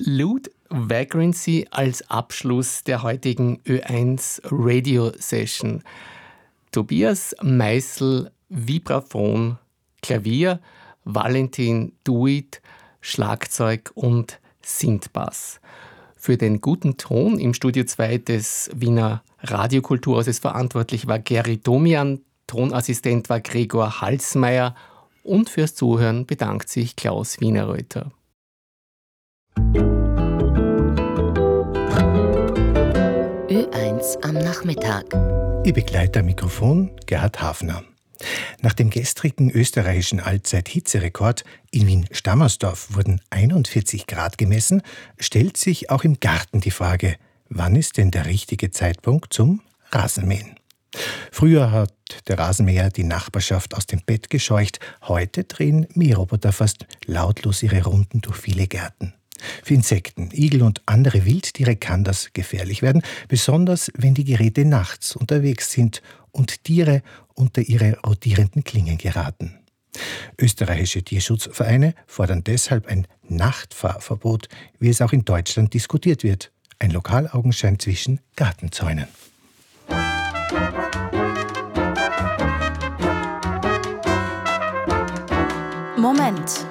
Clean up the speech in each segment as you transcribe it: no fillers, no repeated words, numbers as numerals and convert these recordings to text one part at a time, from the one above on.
Loud Vagrancy als Abschluss der heutigen Ö1 Radio Session. Tobias Meißel, Vibraphon, Klavier, Valentin Duit, Schlagzeug und Synthbass. Für den guten Ton im Studio 2 des Wiener Radiokulturhauses verantwortlich war Geri Domian, Tonassistent war Gregor Halsmeier und fürs Zuhören bedankt sich Klaus Wienerreuter. Ö1 am Nachmittag. Ihr Begleiter am Mikrofon Gerhard Hafner. Nach dem gestrigen österreichischen Allzeit-Hitzerekord in Wien-Stammersdorf wurden 41 Grad gemessen, stellt sich auch im Garten die Frage, wann ist denn der richtige Zeitpunkt zum Rasenmähen? Früher hat der Rasenmäher die Nachbarschaft aus dem Bett gescheucht, heute drehen Mähroboter fast lautlos ihre Runden durch viele Gärten. Für Insekten, Igel und andere Wildtiere kann das gefährlich werden, besonders wenn die Geräte nachts unterwegs sind und Tiere unter ihre rotierenden Klingen geraten. Österreichische Tierschutzvereine fordern deshalb ein Nachtfahrverbot, wie es auch in Deutschland diskutiert wird. Ein Lokalaugenschein zwischen Gartenzäunen. Moment.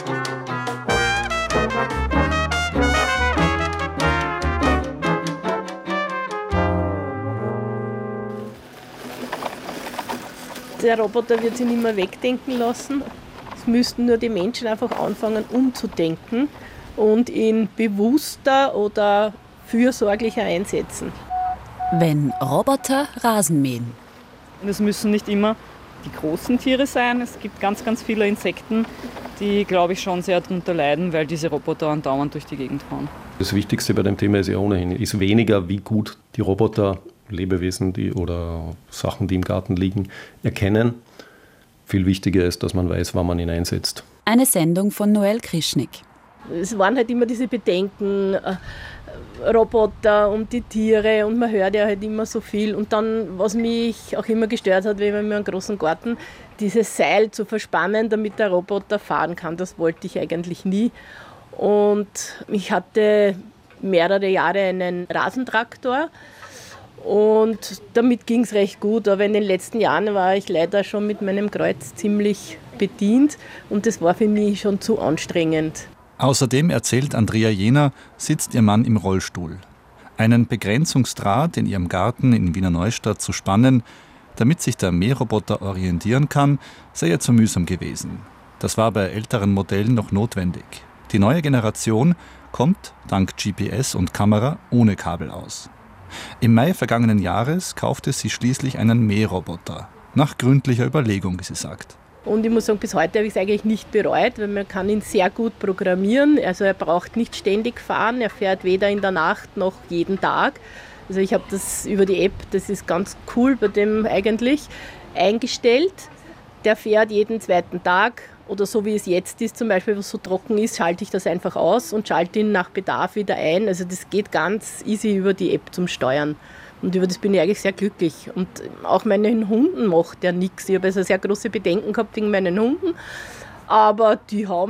Der Roboter wird sich nicht mehr wegdenken lassen. Es müssten nur die Menschen einfach anfangen umzudenken und ihn bewusster oder fürsorglicher einsetzen. Wenn Roboter Rasen mähen. Es müssen nicht immer die großen Tiere sein. Es gibt ganz, ganz viele Insekten, die, glaube ich, schon sehr darunter leiden, weil diese Roboter andauernd durch die Gegend fahren. Das Wichtigste bei dem Thema ist ja ohnehin, ist weniger, wie gut die Roboter Lebewesen oder Sachen, die im Garten liegen, erkennen. Viel wichtiger ist, dass man weiß, wann man ihn einsetzt. Eine Sendung von Noel Krischnick. Es waren halt immer diese Bedenken, Roboter und die Tiere und man hört ja halt immer so viel. Und dann, was mich auch immer gestört hat, wenn man mir einen großen Garten, dieses Seil zu verspannen, damit der Roboter fahren kann, das wollte ich eigentlich nie. Und ich hatte mehrere Jahre einen Rasentraktor. Und damit ging es recht gut, aber in den letzten Jahren war ich leider schon mit meinem Kreuz ziemlich bedient und das war für mich schon zu anstrengend. Außerdem, erzählt Andrea Jehner, sitzt ihr Mann im Rollstuhl. Einen Begrenzungsdraht in ihrem Garten in Wiener Neustadt zu spannen, damit sich der Mähroboter orientieren kann, sei ihr zu mühsam gewesen. Das war bei älteren Modellen noch notwendig. Die neue Generation kommt, dank GPS und Kamera, ohne Kabel aus. Im Mai vergangenen Jahres kaufte sie schließlich einen Mähroboter. Nach gründlicher Überlegung, wie sie sagt. Und ich muss sagen, bis heute habe ich es eigentlich nicht bereut, weil man kann ihn sehr gut programmieren. Also er braucht nicht ständig fahren, er fährt weder in der Nacht noch jeden Tag. Also ich habe das über die App, das ist ganz cool bei dem eigentlich, eingestellt. Der fährt jeden zweiten Tag oder so wie es jetzt ist, zum Beispiel, was so trocken ist, schalte ich das einfach aus und schalte ihn nach Bedarf wieder ein. Also das geht ganz easy über die App zum Steuern. Und über das bin ich eigentlich sehr glücklich. Und auch meinen Hunden macht der nichts. Ich habe also sehr große Bedenken gehabt wegen meinen Hunden. Aber die haben